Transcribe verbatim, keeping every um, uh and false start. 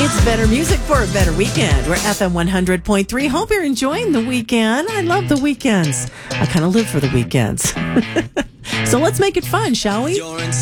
It's better music for a better weekend. We're F M one hundred point three. Hope you're enjoying the weekend. I love the weekends. I kind of live for the weekends. So let's make it fun, shall we?